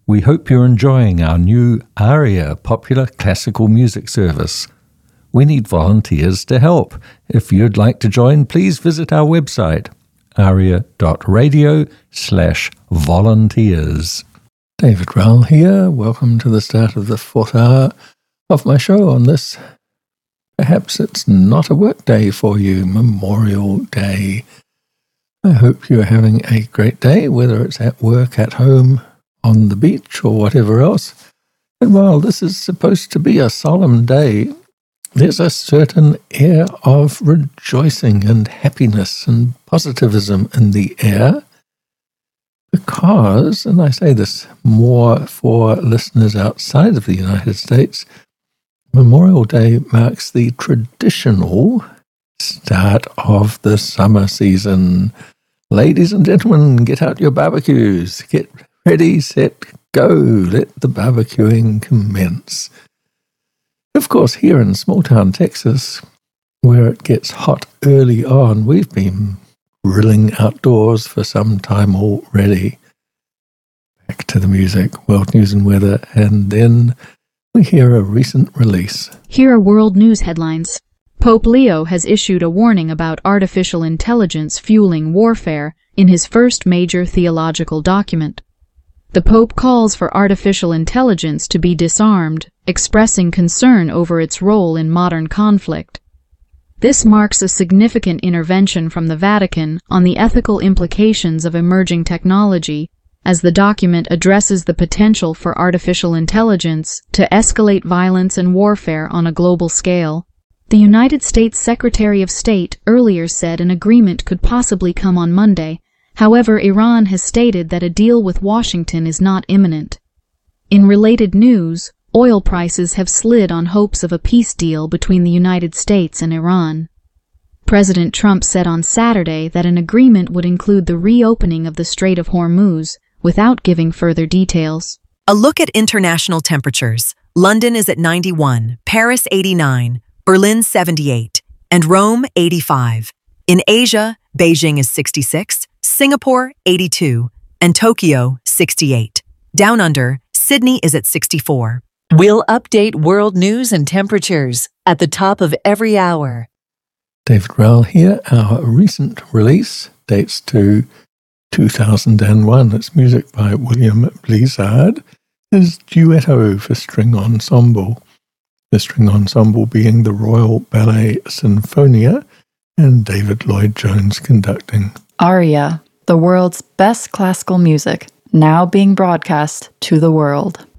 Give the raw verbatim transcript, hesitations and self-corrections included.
We hope you're enjoying our new ARIA popular classical music service. We need volunteers to help. If you'd like to join, please visit our website, aria.radio slash volunteers. David Rowell here. Welcome to the start of the fourth hour of my show on this. Perhaps it's not a work day for you, Memorial Day. I hope you're having a great day, whether it's at work, at home, on the beach, or whatever else. And while this is supposed to be a solemn day, there's a certain air of rejoicing and happiness and positivism in the air because, and I say this more for listeners outside of the United States, Memorial Day marks the traditional start of the summer season. Ladies and gentlemen, get out your barbecues. Get ready, set, go. Let the barbecuing commence. Of course, here in small-town Texas, where it gets hot early on, we've been grilling outdoors for some time already. Back to the music, world news and weather, and then we hear a recent release. Here are world news headlines. Pope Leo has issued a warning about artificial intelligence fueling warfare in his first major theological document. The Pope calls for artificial intelligence to be disarmed, expressing concern over its role in modern conflict. This marks a significant intervention from the Vatican on the ethical implications of emerging technology, as the document addresses the potential for artificial intelligence to escalate violence and warfare on a global scale. The United States Secretary of State earlier said an agreement could possibly come on Monday. However, Iran has stated that a deal with Washington is not imminent. In related news, oil prices have slid on hopes of a peace deal between the United States and Iran. President Trump said on Saturday that an agreement would include the reopening of the Strait of Hormuz, without giving further details. A look at international temperatures. London is at ninety-one, Paris eighty-nine, Berlin seventy-eight, and Rome eighty-five. In Asia, Beijing is sixty-six, Singapore eighty-two, and Tokyo sixty-eight. Down under, Sydney is at sixty-four. We'll update world news and temperatures at the top of every hour. David Rowell here. Our recent release dates to two thousand one. It's music by William Blizzard. His duetto for string ensemble. The string ensemble being the Royal Ballet Sinfonia and David Lloyd Jones conducting. ARIA, the world's best classical music, now being broadcast to the world.